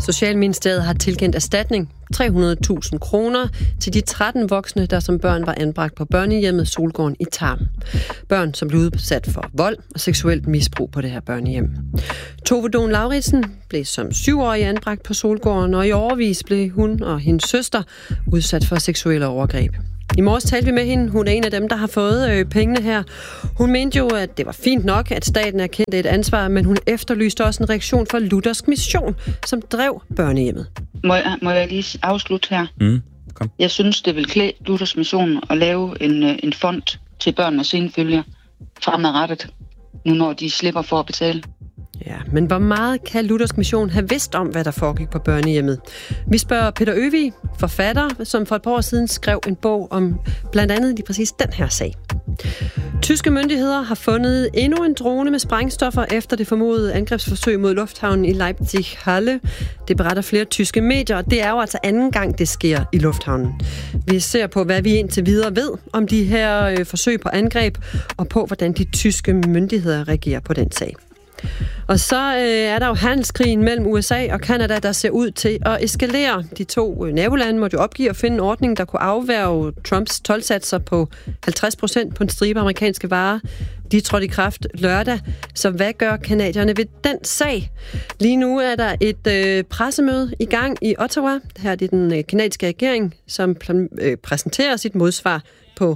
Socialministeriet har tilkendt erstatning 300.000 kroner til de 13 voksne, der som børn var anbragt på børnehjemmet Solgården i Tarm. Børn, som blev udsat for vold og seksuelt misbrug på det her børnehjem. Tove Don Lauritsen blev som 7-årig anbragt på Solgården, og i årevis blev hun og hendes søster udsat for seksuelle overgreb. I morges talte vi med hende. Hun er en af dem, der har fået pengene her. Hun mente jo, at det var fint nok, at staten erkendte et ansvar, men hun efterlyste også en reaktion fra Luthersk Mission, som drev børnehjemmet. Må jeg lige afslutte her? Kom. Jeg synes, det vil klæde Luthersk Mission at lave en fond til børn og senfølger fremadrettet, nu når de slipper for at betale. Ja, men hvor meget kan Luthersk Mission have vidst om, hvad der foregik på børnehjemmet? Vi spørger Peter Øvig, forfatter, som for et par år siden skrev en bog om blandt andet lige præcis den her sag. Tyske myndigheder har fundet endnu en drone med sprængstoffer efter det formodede angrebsforsøg mod lufthavnen i Leipzig-Halle. Det beretter flere tyske medier, og det er jo altså anden gang, det sker i lufthavnen. Vi ser på, hvad vi indtil videre ved om de her forsøg på angreb, og på, hvordan de tyske myndigheder reagerer på den sag. Og så er der jo handelskrigen mellem USA og Canada, der ser ud til at eskalere. De to nabolande måtte jo opgive at finde en ordning, der kunne afværge Trumps toldsatser på 50% på en stribe amerikanske varer. De trådte i kraft lørdag. Så hvad gør canadierne ved den sag? Lige nu er der et pressemøde i gang i Ottawa. Her er det den canadiske regering, som præsenterer sit modsvar på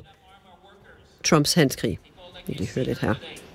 Trumps handelskrig. Vi lige høre lidt her.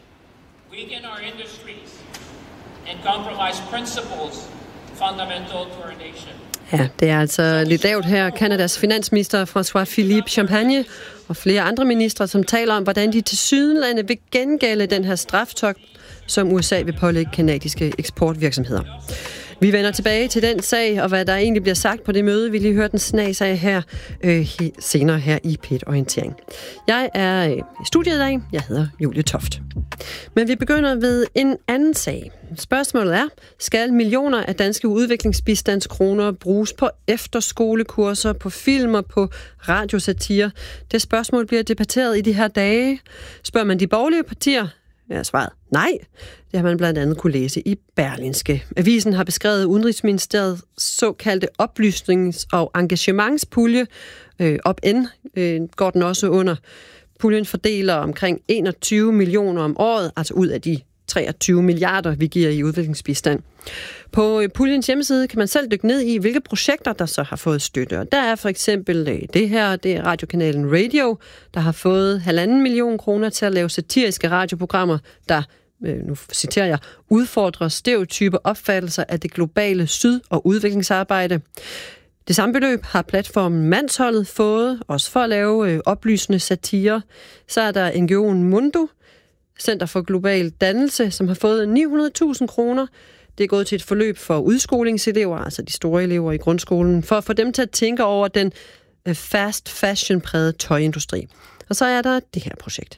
Weaken our industries and compromise principles fundamental to our nation. Ja, det er altså lidt lavt her. Kanadas finansminister François-Philippe Champagne og flere andre ministre, som taler om, hvordan de tilsyneladende vil gengælde den her straftogt, som USA vil pålægge kanadiske eksportvirksomheder. Vi vender tilbage til den sag, og hvad der egentlig bliver sagt på det møde. Vi lige hørte den snas af her senere her i P1 Orientering. Jeg er i studiet i dag. Jeg hedder Julie Toft. Men vi begynder ved en anden sag. Spørgsmålet er, skal millioner af danske udviklingsbistandskroner bruges på efterskolekurser, på film og på radiosatire? Det spørgsmål bliver debatteret i de her dage. Spørger man de borgerlige partier, er svaret nej. Det har man blandt andet kunne læse i Berlingske. Avisen har beskrevet Udenrigsministeriets såkaldte oplysnings- og engagementspulje. OPN går den også under. Puljen fordeler omkring 21 millioner om året, altså ud af de 23 milliarder, vi giver i udviklingsbistand. På puljens hjemmeside kan man selv dykke ned i, hvilke projekter, der så har fået støtte. Og der er for eksempel det her, det er radiokanalen Radio, der har fået 1,5 million kroner til at lave satiriske radioprogrammer, der, nu citerer jeg, udfordrer stereotype opfattelser af det globale syd- og udviklingsarbejde. Det samme beløb har platformen Mandsholdet fået, også for at lave oplysende satire. Så er der NGO'en Mundo, Center for Global Dannelse, som har fået 900.000 kroner. Det er gået til et forløb for udskolingselever, altså de store elever i grundskolen, for at få dem til at tænke over den fast fashion-prægede tøjindustri. Og så er der det her projekt.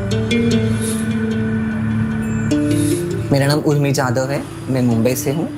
मेरा नाम उर्मी जादव है मैं मुंबई से हूँ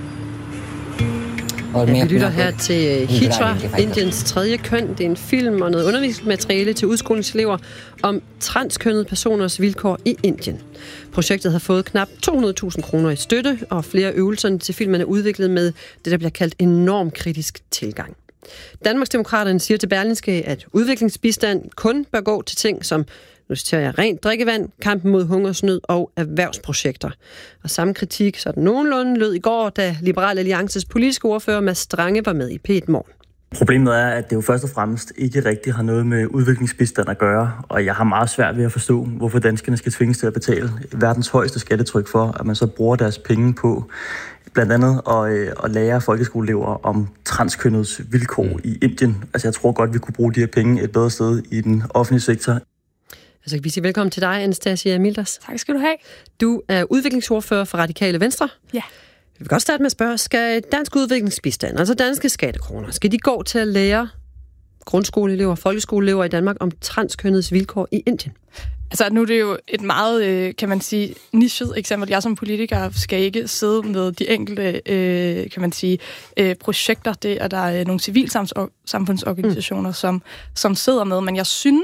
Vi lytter her til Hijra, Indiens tredje køn. Det er en film og noget undervisningsmateriale til udskolingselever om transkønnede personers vilkår i Indien. Projektet har fået knap 200.000 kroner i støtte, og flere øvelser til filmen er udviklet med det, der bliver kaldt enorm kritisk tilgang. Danmarksdemokraterne siger til Berlingske, at udviklingsbistand kun bør gå til ting som, nu citerer jeg, rent drikkevand, kampen mod hungersnød og erhvervsprojekter. Og samme kritik sådan nogenlunde lød i går, da Liberal Alliances politiske ordfører Mads Strange var med i P1 Morgen. Problemet er, at det jo først og fremmest ikke rigtig har noget med udviklingsbistand at gøre, og jeg har meget svært ved at forstå, hvorfor danskerne skal tvinges til at betale verdens højeste skattetryk for, at man så bruger deres penge på blandt andet at lære folkeskoleelever om transkønnets vilkår i Indien. Altså jeg tror godt, vi kunne bruge de her penge et bedre sted i den offentlige sektor. Altså, vi siger velkommen til dig, Anastasia Milders. Tak skal du have. Du er udviklingsordfører for Radikale Venstre. Ja. Vi vil godt starte med at spørge, skal dansk udviklingsbistand, altså danske skattekroner, skal de gå til at lære grundskoleelever, folkeskoleelever i Danmark om transkønnedes vilkår i Indien? Altså nu er det jo et meget, kan man sige, nichet eksempel. Jeg som politiker skal ikke sidde med de enkelte, kan man sige, projekter. Det er der nogle civilsamfundsorganisationer, som sidder med. Men jeg synes,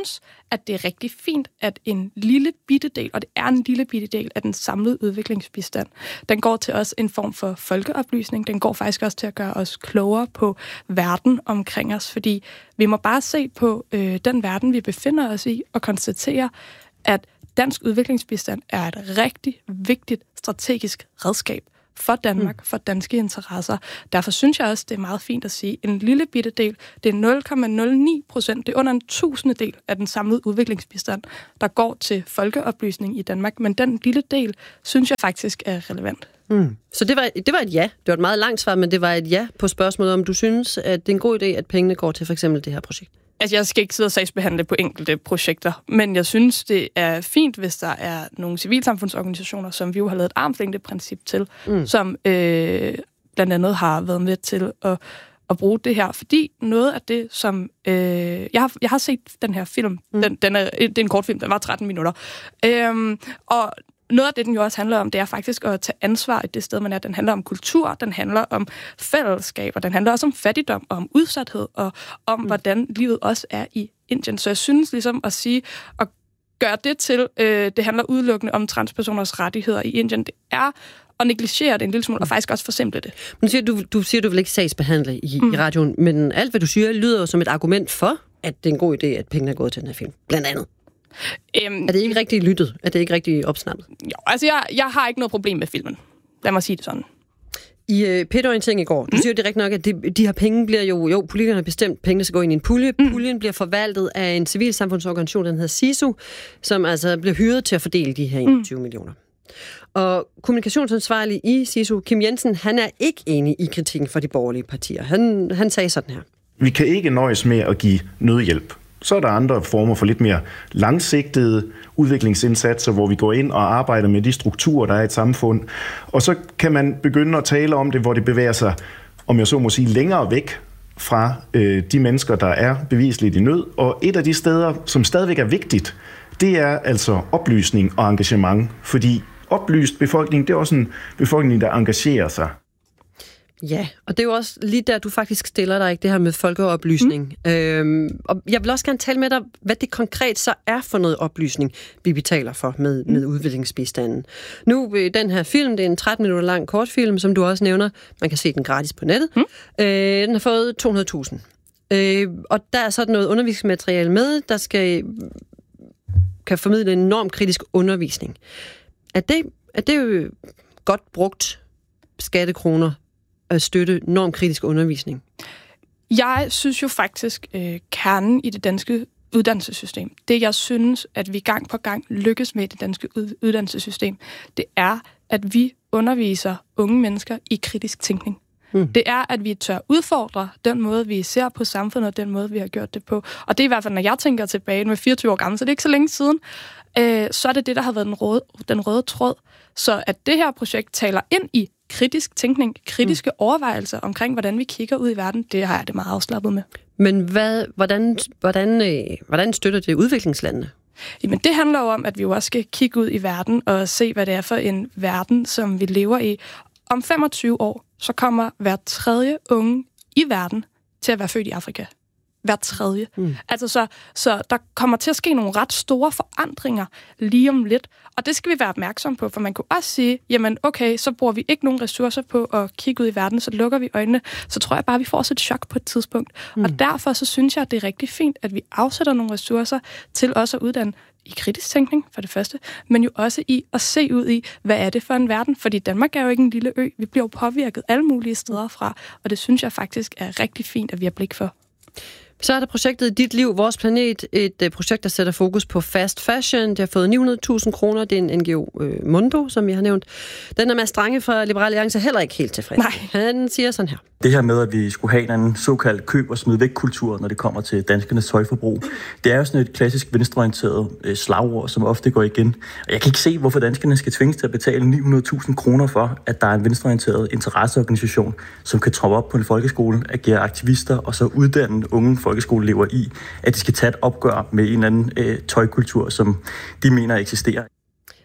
at det er rigtig fint, at en lille bitte del, og det er en lille bitte del af den samlede udviklingsbistand, den går til os en form for folkeoplysning. Den går faktisk også til at gøre os klogere på verden omkring os, fordi vi må bare se på den verden, vi befinder os i, og konstatere, at dansk udviklingsbistand er et rigtig vigtigt strategisk redskab for Danmark, for danske interesser. Derfor synes jeg også, det er meget fint at sige, en lille bitte del, det er 0,09%, det er under en 1000-del af den samlede udviklingsbistand, der går til folkeoplysning i Danmark, men den lille del, synes jeg faktisk er relevant. Så det var et ja. Det var et meget langt svar, men det var et ja på spørgsmålet, om du synes, at det er en god idé, at pengene går til for eksempel det her projekt. Altså, jeg skal ikke sidde og sagsbehandle på enkelte projekter, men jeg synes, det er fint, hvis der er nogle civilsamfundsorganisationer, som vi jo har lavet et armslængdeprincip til, som blandt andet har været med til at bruge det her. Fordi noget af det, som... Jeg har set den her film. Det er en kortfilm, den var 13 minutter. Og noget af det, den jo også handler om, det er faktisk at tage ansvar i det sted, man er. Den handler om kultur, den handler om fællesskab, og den handler også om fattigdom og om udsathed, og om, hvordan livet også er i Indien. Så jeg synes ligesom at sige, at gøre det til, det handler udelukkende om transpersoners rettigheder i Indien, det er at negligere det en lille smule, og faktisk også forsimple det. Men du siger, du vil ikke sagsbehandle i radioen, men alt, hvad du siger, lyder jo som et argument for, at det er en god idé, at pengene er gået til den her film. Blandt andet. Er det ikke rigtig lyttet? Er det ikke rigtig opsnappet? Jo, altså jeg har ikke noget problem med filmen. Lad mig sige det sådan. I PET-orientering i går, du siger jo direkt nok, at de her penge bliver jo politikerne har bestemt, pengene skal gå ind i en pulje. Puljen bliver forvaltet af en civilsamfundsorganisation, den hedder SISU, som altså bliver hyret til at fordele de her 21 millioner. Og kommunikationsansvarlig i SISU, Kim Jensen, han er ikke enig i kritikken for de borgerlige partier. Han sagde sådan her. Vi kan ikke nøjes med at give nødhjælp. Så er der andre former for lidt mere langsigtede udviklingsindsatser, hvor vi går ind og arbejder med de strukturer, der er i et samfund. Og så kan man begynde at tale om det, hvor det bevæger sig, om jeg så må sige, længere væk fra de mennesker, der er bevisligt i nød. Og et af de steder, som stadigvæk er vigtigt, det er altså oplysning og engagement. Fordi oplyst befolkning, det er også en befolkning, der engagerer sig. Ja, og det er jo også lige der, du faktisk stiller dig, ikke, det her med folkeoplysning. Og jeg vil også gerne tale med dig, hvad det konkret så er for noget oplysning, vi betaler for med udviklingsbistanden. Nu, den her film, det er en 13 minutter lang kortfilm, som du også nævner. Man kan se den gratis på nettet. Den har fået 200.000. Og der er sådan noget undervisningsmateriale med, der kan formidle en enormt kritisk undervisning. Er det jo godt brugt skattekroner at støtte normkritisk undervisning? Jeg synes jo faktisk, kernen i det danske uddannelsessystem, det jeg synes, at vi gang på gang lykkes med i det danske uddannelsessystem, det er, at vi underviser unge mennesker i kritisk tænkning. Det er, at vi tør udfordre den måde, vi ser på samfundet, og den måde, vi har gjort det på. Og det er i hvert fald, når jeg tænker tilbage, med 24 år gammel, så det er ikke så længe siden, så er det, der har været den røde tråd. Så at det her projekt taler ind i kritisk tænkning, kritiske overvejelser omkring, hvordan vi kigger ud i verden, det har jeg det meget afslappet med. Men hvordan støtter det udviklingslandene? Jamen, det handler jo om, at vi jo også skal kigge ud i verden og se, hvad det er for en verden, som vi lever i. Om 25 år, så kommer hver tredje unge i verden til at være født i Afrika. Hver tredje. Altså, så der kommer til at ske nogle ret store forandringer lige om lidt. Og det skal vi være opmærksom på, for man kunne også sige, jamen okay, så bruger vi ikke nogen ressourcer på at kigge ud i verden, så lukker vi øjnene. Så tror jeg bare, vi får også et chok på et tidspunkt. Og derfor så synes jeg, at det er rigtig fint, at vi afsætter nogle ressourcer til også at uddanne i kritisk tænkning, for det første, men jo også i at se ud i, hvad er det for en verden? Fordi Danmark er jo ikke en lille ø. Vi bliver jo påvirket alle mulige steder fra, og det synes jeg faktisk er rigtig fint, at vi har blik for. Så er der projektet Dit Liv, Vores Planet, et projekt, der sætter fokus på fast fashion. Det har fået 900.000 kroner. Det er en NGO Mundo, som jeg har nævnt. Den er Mads Strange fra Liberal Alliance heller ikke helt tilfreds. Nej. Han siger sådan her. Det her med, at vi skulle have en såkaldt køb- og smid-væk-kultur, når det kommer til danskernes tøjforbrug, det er jo sådan et klassisk venstreorienteret slagord, som ofte går igen. Og jeg kan ikke se, hvorfor danskerne skal tvinges til at betale 900.000 kroner for, at der er en venstreorienteret interesseorganisation, som kan troppe op på en folkeskole, agere aktivister og så uddanne unge folkeskoleelever i, at de skal tage et opgør med en eller anden tøjkultur, som de mener eksisterer.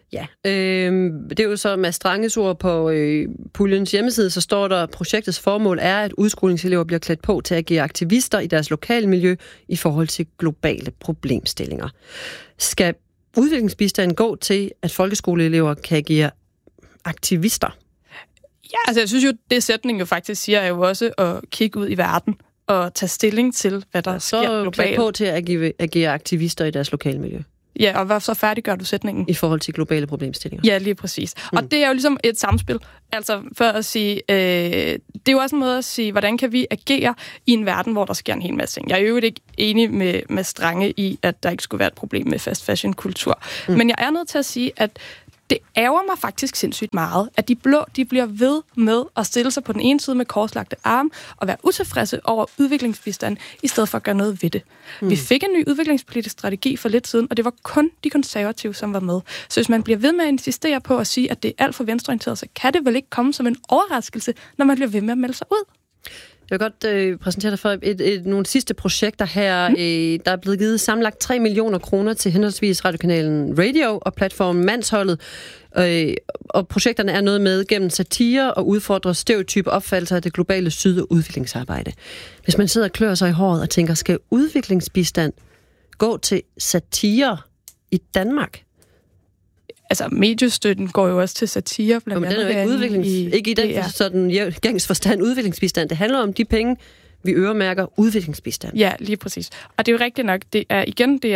Ja, det er jo så med Stranges ord på puljens hjemmeside, så står der, at projektets formål er, at udskolingselever bliver klædt på til at agere aktivister i deres lokalmiljø i forhold til globale problemstillinger. Skal udviklingsbistanden gå til, at folkeskoleelever kan agere aktivister? Ja, altså jeg synes jo, det sætningen jo faktisk siger, er jo også at kigge ud i verden og tage stilling til, hvad der sker globalt. Så klædt på til at agere aktivister i deres lokalmiljø. Ja, og så færdiggør du sætningen? I forhold til globale problemstillinger. Ja, lige præcis. Og det er jo ligesom et samspil. Altså for at sige, det er jo også en måde at sige, hvordan kan vi agere i en verden, hvor der sker en hel masse ting. Jeg er jo ikke enig med Strange i, at der ikke skulle være et problem med fast fashion-kultur. Men jeg er nødt til at sige, at det ærger mig faktisk sindssygt meget, at de blå, de bliver ved med at stille sig på den ene side med korslagte arme og være utilfredse over udviklingsbistand, i stedet for at gøre noget ved det. Vi fik en ny udviklingspolitisk strategi for lidt siden, og det var kun de konservative, som var med. Så hvis man bliver ved med at insistere på at sige, at det er alt for venstreorienteret, så kan det vel ikke komme som en overraskelse, når man bliver ved med at melde sig ud. Jeg vil godt præsentere dig for nogle sidste projekter her. Der er blevet givet sammenlagt 3 millioner kroner til henholdsvis radiokanalen Radio og platformen Mandsholdet. Og projekterne er noget med gennem satire og udfordrer stereotype opfattelser af det globale syd- og udviklingsarbejde. Hvis man sidder og klør sig i håret og tænker, skal udviklingsbistand gå til satire i Danmark? Altså, mediestøtten går jo også til satire, blandt andet. Men den er jo ikke i den sådan gængs forstand udviklingsbistand. Det handler om de penge, vi øremærker udviklingsbistand. Ja, lige præcis. Og det er jo rigtigt nok, det er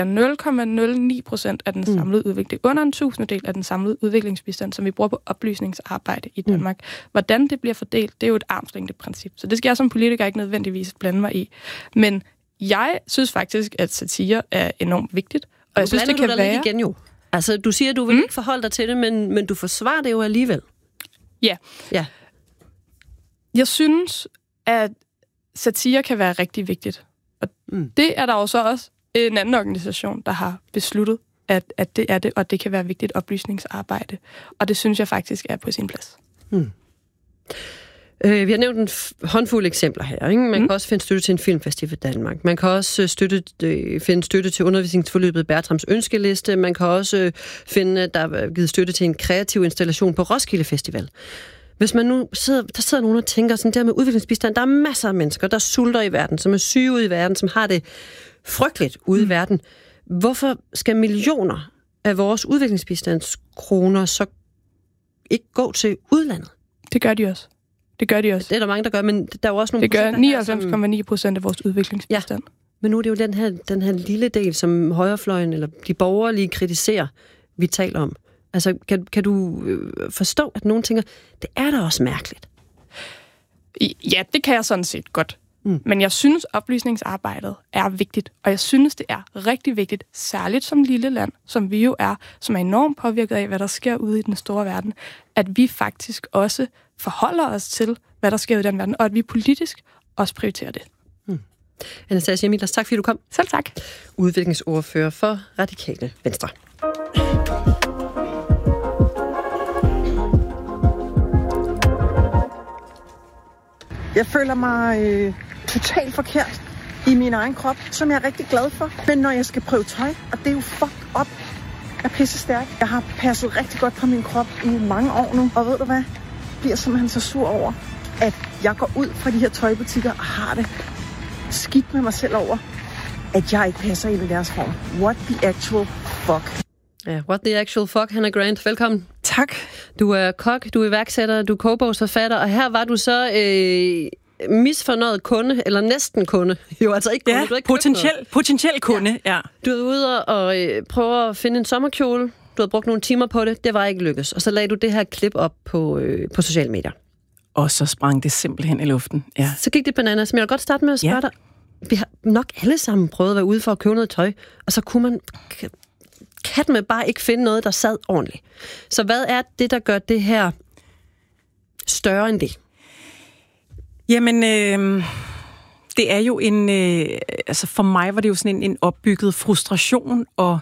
0,09% af den samlede udvikling. Under en 1/1000 af den samlede udviklingsbistand, som vi bruger på oplysningsarbejde i Danmark. Hvordan det bliver fordelt, det er jo et armslængdeprincip. Så det skal jeg som politiker ikke nødvendigvis blande mig i. Men jeg synes faktisk, at satire er enormt vigtigt. Og jeg synes, det kan være... Igen jo. Altså, du siger, at du vil ikke forholde dig til det, men du forsvarer det jo alligevel. Ja. Jeg synes, at satire kan være rigtig vigtigt. Og det er der jo så også en anden organisation, der har besluttet, at det er det, og det kan være vigtigt oplysningsarbejde. Og det synes jeg faktisk er på sin plads. Vi har nævnt en håndfuld eksempler her. Ikke? Man kan også finde støtte til en filmfestival i Danmark. Man kan også finde støtte til undervisningsforløbet Bertrams Ønskeliste. Man kan også finde, der er givet støtte til en kreativ installation på Roskilde Festival. Hvis man nu sidder nogen og tænker sådan der med udviklingsbistand, der er masser af mennesker, der sulter i verden, som er syge ude i verden, som har det frygteligt ude i verden. Hvorfor skal millioner af vores udviklingsbistandskroner så ikke gå til udlandet? Det gør de også. Det er der mange, der gør, men der er jo også nogle... Det gør 99,9% af vores udviklingsbistand. Ja, men nu er det jo den her lille del, som højrefløjen eller de borgerlige kritiserer, vi taler om. Altså, kan du forstå, at nogen tænker, det er da også mærkeligt? Ja, det kan jeg sådan set godt. Men jeg synes, oplysningsarbejdet er vigtigt, og jeg synes, det er rigtig vigtigt, særligt som lille land, som vi jo er, som er enormt påvirket af, hvad der sker ude i den store verden, at vi faktisk også forholder os til, hvad der sker i den verden, og at vi politisk også prioriterer det. Anastasia Milers, tak fordi du kom. Selv tak. Udviklingsordfører for Radikale Venstre. Jeg føler mig totalt forkert i min egen krop, som jeg er rigtig glad for. Men når jeg skal prøve tøj, og det er jo fuck op, jeg er pisse stærk. Jeg har passet rigtig godt på min krop i mange år nu. Og ved du hvad? Jeg bliver simpelthen så sur over, at jeg går ud fra de her tøjbutikker og har det skidt med mig selv over, at jeg ikke passer ind i deres form. What the actual fuck? Ja, what the actual fuck, Hannah Grant. Velkommen. Tak. Du er kok, du er iværksætter, du er kogebogsforfatter, og her var du så misfornøjet kunde, eller næsten kunde. Jo, altså ikke kunde. Ja, du ikke potentiel kunde, ja. Du er ude og prøve at finde en sommerkjole. Du havde brugt nogle timer på det. Det var ikke lykkes. Og så lagde du det her klip op på sociale medier. Og så sprang det simpelthen i luften, ja. Så gik det bananas. Men jeg vil godt starte med at spørge dig. Vi har nok alle sammen prøvet at være ude for at købe noget tøj, og så kunne man... kan man bare ikke finde noget, der sad ordentligt. Så hvad er det, der gør det her større end det? Jamen, det er jo en... altså for mig var det jo sådan en opbygget frustration og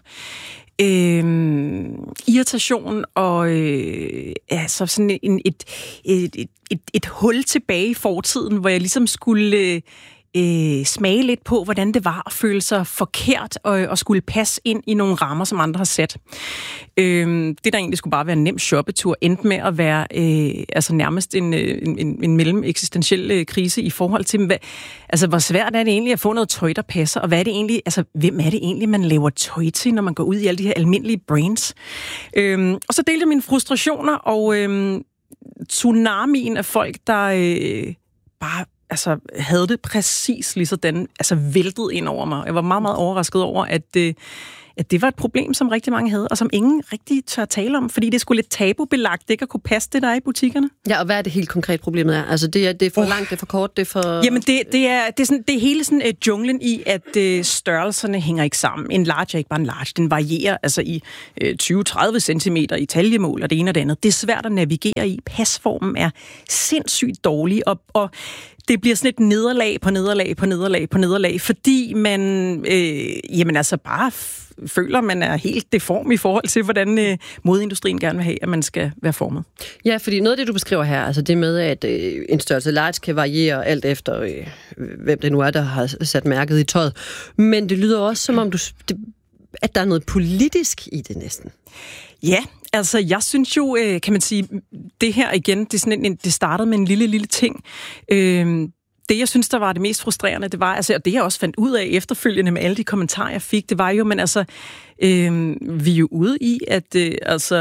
irritation og altså sådan et hul tilbage i fortiden, hvor jeg ligesom skulle smage lidt på, hvordan det var at føle sig forkert og skulle passe ind i nogle rammer, som andre har sat. Det, der egentlig skulle bare være en nem shoppetur, endte med at være nærmest en mellemeksistentiel krise i forhold til, hvor svært er det egentlig at få noget tøj, der passer, og hvad er det egentlig, hvem er det egentlig, man laver tøj til, når man går ud i alle de her almindelige brands? Og så delte jeg mine frustrationer, og tsunamien af folk, der bare havde det præcis lige sådan, væltet ind over mig. Jeg var meget, meget overrasket over, at det var et problem, som rigtig mange havde, og som ingen rigtig tør tale om, fordi det er sgu lidt tabubelagt, ikke at kunne passe det, der er i butikkerne. Ja, og hvad er det helt konkret problemet er? Altså, det er for langt, det er for kort, det er for... Jamen, det er hele sådan junglen i, at størrelserne hænger ikke sammen. En large er ikke bare en large. Den varierer i 20-30 cm i taljemål, og det ene og det andet. Det er svært at navigere i. Pasformen er sindssygt dårlig, og det bliver sådan et nederlag på nederlag, fordi man bare føler, man er helt deform i forhold til, hvordan modeindustrien gerne vil have, at man skal være formet. Ja, fordi noget af det, du beskriver her, altså det med, at en størrelse large kan variere alt efter, hvem det nu er, der har sat mærket i tøjet. Men det lyder også, som om at der er noget politisk i det næsten. Ja, jeg synes jo, kan man sige, det her igen, det startede med en lille ting. Det, jeg synes, der var det mest frustrerende, det var, og det jeg også fandt ud af efterfølgende med alle de kommentarer, jeg fik, det var jo, men vi er jo ude i, at 80%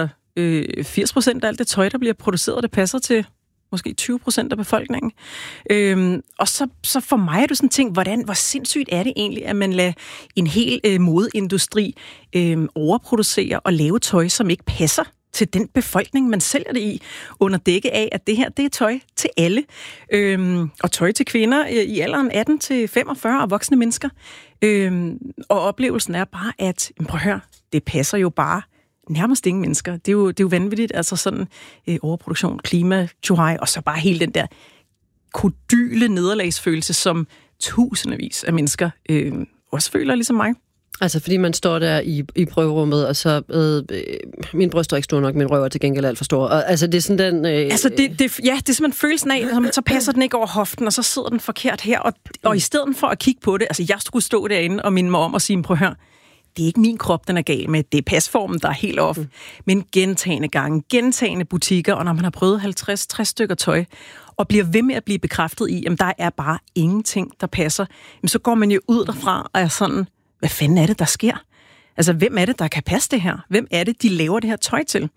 af alt det tøj, der bliver produceret, det passer til måske 20% af befolkningen. Og så for mig er det sådan en ting, hvor sindssygt er det egentlig, at man lader en hel modeindustri overproducere og lave tøj, som ikke passer til den befolkning, man sælger det i, under dække af, at det her, det er tøj til alle. Og tøj til kvinder i alderen 18-45 og voksne mennesker. Og oplevelsen er bare, at, prøv at høre, det passer jo bare nærmest ingen mennesker. Det er jo vanvittigt, overproduktion, klima, tjuhaj, og så bare hele den der kodyle nederlagsfølelse, som tusindvis af mennesker også føler, ligesom mig. Altså, fordi man står der i prøverummet, og så min bryst er ikke stor nok, min røv er til gengæld alt for stor. Og, det er sådan den... det er simpelthen følelsen af, så passer den ikke over hoften, og så sidder den forkert her. Og i stedet for at kigge på det, jeg skulle stå derinde og minde mig om at sige, prøv at høre, det er ikke min krop, den er gal med. Det er pasformen, der er helt off. Men gentagne gange, gentagne butikker, og når man har prøvet 50-60 stykker tøj, og bliver ved med at blive bekræftet i, at der er bare ingenting, der passer, så går man jo ud derfra og er sådan, hvad fanden er det, der sker? Hvem er det, der kan passe det her? Hvem er det, de laver det her tøj til?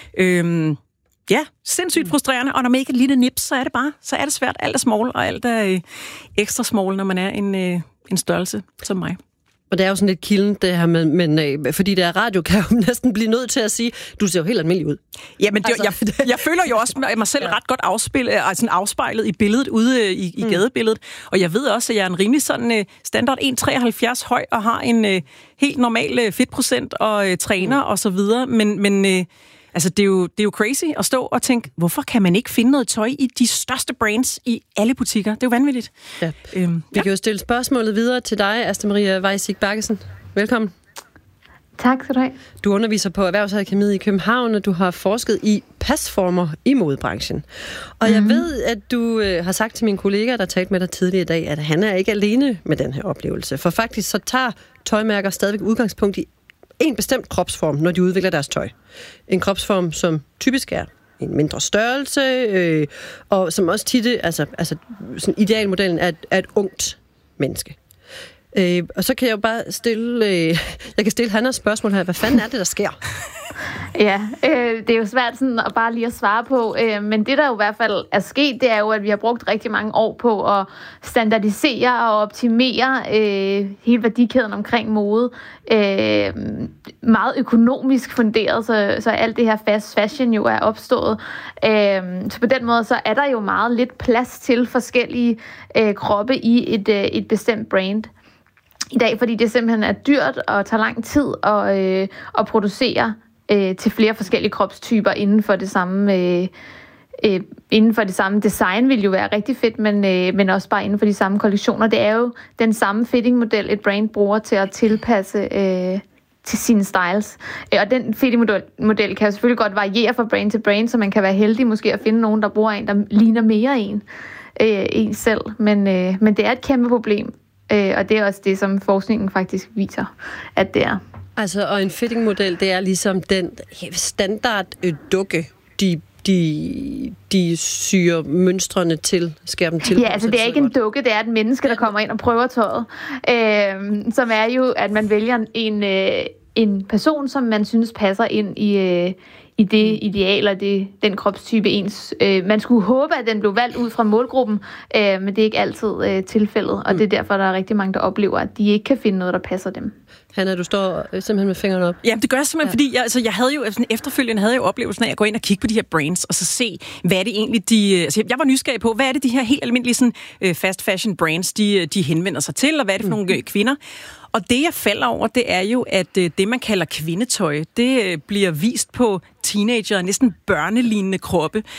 Sindssygt frustrerende, og når man ikke er et lille nips, så er det svært. Alt er small, og alt er ekstra small, når man er en størrelse som mig. Og det er jo sådan lidt kilden, det her, men fordi det er radio, kan jeg jo næsten blive nødt til at sige, du ser jo helt almindelig ud. Jamen, jeg føler jo også mig selv ret godt afspejlet i billedet ude i gadebilledet, og jeg ved også, at jeg er en rimelig sådan standard 1,73 høj, og har en helt normal fedtprocent, og træner og så videre, men det er jo crazy at stå og tænke, hvorfor kan man ikke finde noget tøj i de største brands i alle butikker? Det er jo vanvittigt. Ja. Vi kan jo stille spørgsmålet videre til dig, Asta Maria Weissig Baggesen. Velkommen. Tak skal du have. Du underviser på Erhvervsakademiet i København, og du har forsket i pasformer i modebranchen. Og jeg ved, at du har sagt til mine kollegaer, der talte med dig tidligere i dag, at han er ikke alene med den her oplevelse. For faktisk så tager tøjmærker stadigvæk udgangspunkt i en bestemt kropsform, når de udvikler deres tøj. En kropsform, som typisk er en mindre størrelse, og som også tit, sådan idealmodellen er et ungt menneske. Og så kan jeg jo bare stille Hanna spørgsmål her. Hvad fanden er det, der sker? Ja, det er jo svært sådan at bare lige at svare på, men det der jo i hvert fald er sket, det er jo, at vi har brugt rigtig mange år på at standardisere og optimere hele værdikæden omkring mode. Meget økonomisk funderet, så alt det her fast fashion jo er opstået. Så på den måde, så er der jo meget lidt plads til forskellige kroppe i et bestemt brand i dag, fordi det simpelthen er dyrt og tager lang tid at producere til flere forskellige kropstyper inden for det samme design vil jo være rigtig fedt, men også bare inden for de samme kollektioner. Det er jo den samme fittingmodel, et brand bruger til at tilpasse til sine styles. Og den fittingmodel kan jo selvfølgelig godt variere fra brand til brand, så man kan være heldig måske at finde nogen, der bruger en, der ligner mere en. en selv. Men det er et kæmpe problem, og det er også det, som forskningen faktisk viser, at det er. Altså, og en fitting-model, det er ligesom den standard dukke, de syr mønstrene til, skærer dem til. Ja, altså det er ikke en dukke, det er et menneske, der kommer ind og prøver tøjet. Som er jo, at man vælger en person, som man synes passer ind i det ideal og den kropstype ens. Man skulle håbe, at den blev valgt ud fra målgruppen, men det er ikke altid tilfældet, og det er derfor, der er rigtig mange, der oplever, at de ikke kan finde noget, der passer dem. Hanna, du står simpelthen med fingrene op. Jamen, det gør jeg simpelthen, fordi jeg havde jo efterfølgende havde jeg jo oplevelsen af at gå ind og kigge på de her brands, og så se, hvad er det egentlig, jeg var nysgerrig på, hvad er det de her helt almindelige sådan, fast fashion brands, de henvender sig til, og hvad er det for nogle kvinder? Og det, jeg falder over, det er jo, at det, man kalder kvindetøj, det bliver vist på teenager, næsten børnelignende kroppe.